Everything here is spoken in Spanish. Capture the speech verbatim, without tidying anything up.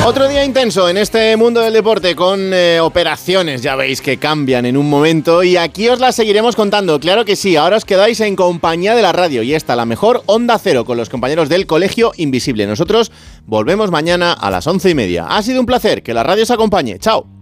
Otro día intenso en este mundo del deporte con eh, operaciones, ya veis que cambian en un momento y aquí os las seguiremos contando, claro que sí, ahora os quedáis en compañía de la radio y esta la mejor Onda Cero con los compañeros del Colegio Invisible. Nosotros volvemos mañana a las once y media. Ha sido un placer, que la radio os acompañe, chao.